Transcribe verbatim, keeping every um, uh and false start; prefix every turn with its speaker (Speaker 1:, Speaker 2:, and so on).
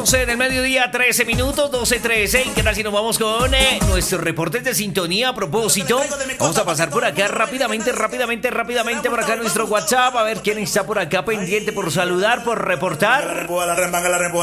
Speaker 1: doce del mediodía, trece minutos, doce trece. ¿Y qué tal si nos vamos con eh, nuestros reportes de sintonía? A propósito, vamos a pasar por acá rápidamente, rápidamente, rápidamente por acá nuestro WhatsApp. A ver quién está por acá pendiente por saludar, por reportar.